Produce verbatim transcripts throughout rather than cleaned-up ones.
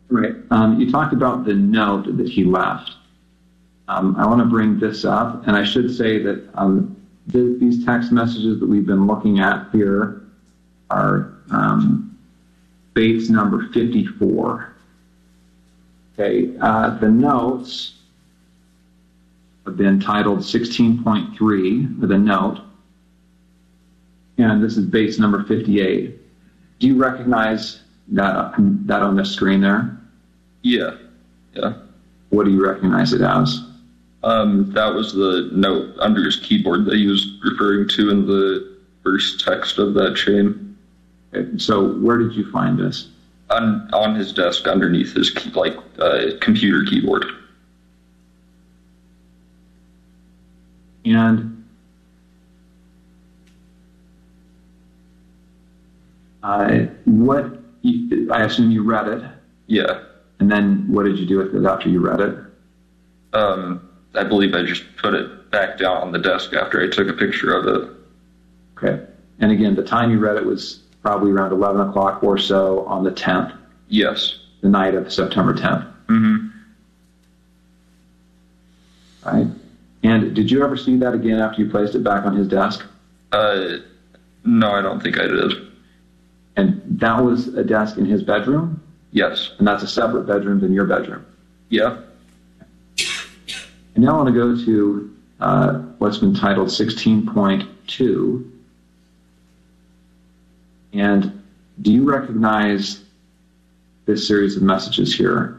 Right. Um, you talked about the note that he left. Um, I want to bring this up, and I should say that um, th- these text messages that we've been looking at here are um, Bates number fifty-four. Okay. Uh, the notes have been titled sixteen point three with a note, and this is Bates number fifty-eight. Do you recognize that that on the screen there? Yeah, yeah. What do you recognize it as? Um, that was the note under his keyboard that he was referring to in the first text of that chain. Okay, so where did you find this? On on his desk underneath his key, like uh, computer keyboard. And uh, what? You, I assume you read it. Yeah. And then what did you do with it after you read it? Um, I believe I just put it back down on the desk after I took a picture of it. Okay. And again, the time you read it was probably around eleven o'clock or so on the tenth. Yes. The night of September tenth. Mm-hmm. Right. And did you ever see that again after you placed it back on his desk? Uh, no, I don't think I did. And that was a desk in his bedroom? Yes. And that's a separate bedroom than your bedroom? Yeah. And now I want to go to uh, what's been titled sixteen point two. And do you recognize this series of messages here?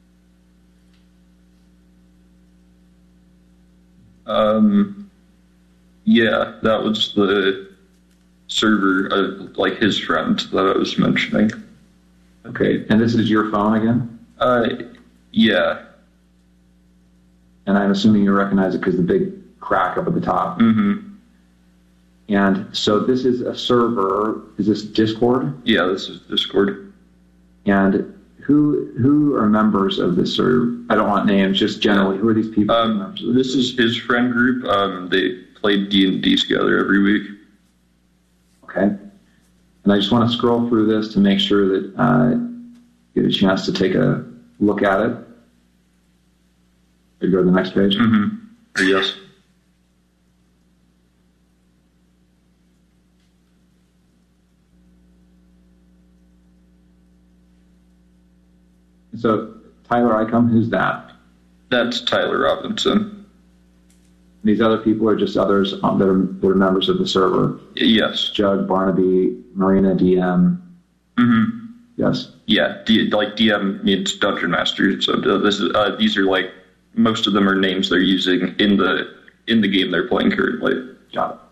Um, yeah, that was the server of, like, his friend that I was mentioning. Okay, and this is your phone again? Uh, yeah. And I'm assuming you recognize it because the big crack up at the top. Mm-hmm. And so this is a server. Is this Discord? Yeah, this is Discord. And who who are members of this server? I don't want names, just generally. Who are these people? Um, this is his friend group. Um, they played D and D together every week. Okay. And I just want to scroll through this to make sure that uh, you get a chance to take a look at it. You go to the next page. Mm-hmm. Yes. So Tyler Icom, who's that? That's Tyler Robinson. These other people are just others that are, that are members of the server. Yes. Jug, Barnaby, Marina, D M. Mm-hmm. Yes. Yeah, D, like D M means Dungeon Master. So this is uh, these are like most of them are names they're using in the in the game they're playing currently. Got it.